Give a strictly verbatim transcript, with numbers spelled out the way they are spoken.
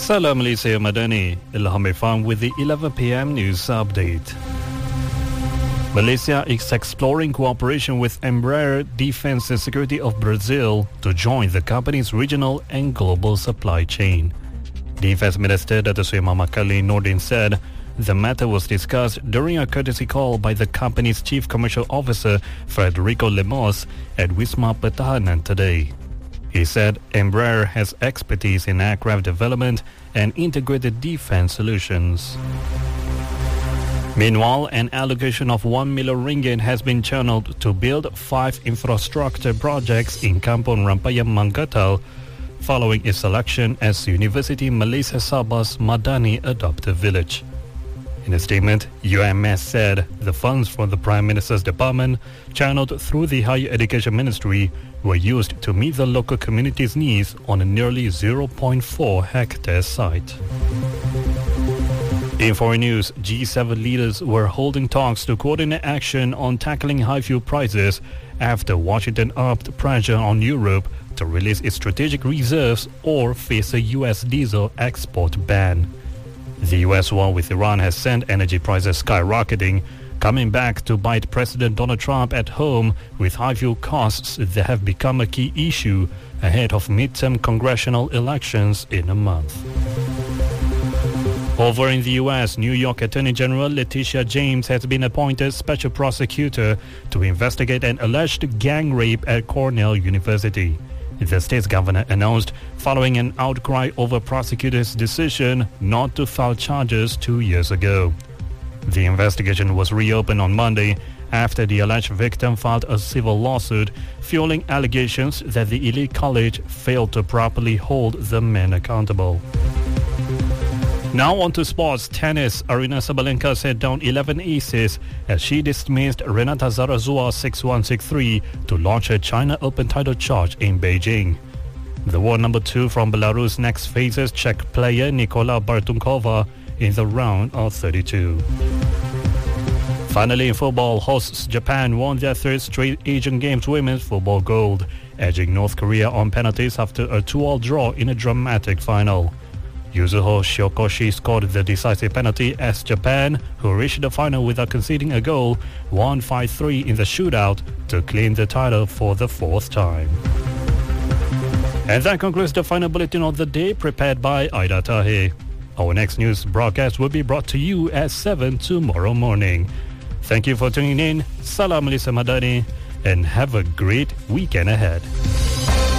Salam Malaysia Madani, Ilham Irfan with the eleven p m news update. Malaysia is exploring cooperation with Embraer Defence and Security of Brazil to join the company's regional and global supply chain. Defence Minister Dato' Sri Muhammad Khalil Nordin said the matter was discussed during a courtesy call by the company's Chief Commercial Officer Federico Lemos at Wisma Pertahanan today. He said Embraer has expertise in aircraft development and integrated defence solutions. Meanwhile, an allocation of one million ringgit has been channeled to build five infrastructure projects in Kampung Rampayam Manggatal following its selection as University Malaysia Sabah's Madani Adoptive Village. In a statement, U M S said the funds from the Prime Minister's Department, channeled through the Higher Education Ministry, were used to meet the local community's needs on a nearly zero point four hectare site. In foreign news, G seven leaders were holding talks to coordinate action on tackling high fuel prices after Washington upped pressure on Europe to release its strategic reserves or face a U S diesel export ban. The U S war with Iran has sent energy prices skyrocketing, coming back to bite President Donald Trump at home with high fuel costs that have become a key issue ahead of midterm congressional elections in a month. Over in the U S, New York Attorney General Letitia James has been appointed special prosecutor to investigate an alleged gang rape at Cornell University. The state's governor announced following an outcry over prosecutors' decision not to file charges two years ago. The investigation was reopened on Monday after the alleged victim filed a civil lawsuit fueling allegations that the elite college failed to properly hold the men accountable. Now on to sports. Tennis. Aryna Sabalenka set down eleven aces as she dismissed Renata Zarazua six one six three to launch her China Open title charge in Beijing. The world number two from Belarus next faces Czech player Nikola Bartunkova in the round of thirty-two. Finally in football, hosts Japan won their third straight Asian Games women's football gold, edging North Korea on penalties after a two all draw in a dramatic final. Yuzuho Shiokoshi scored the decisive penalty as Japan, who reached the final without conceding a goal, won five three in the shootout to claim the title for the fourth time. And that concludes the final bulletin of the day prepared by Aida Tahir. Our next news broadcast will be brought to you at seven tomorrow morning. Thank you for tuning in. Salam Malaysia Madani and have a great weekend ahead.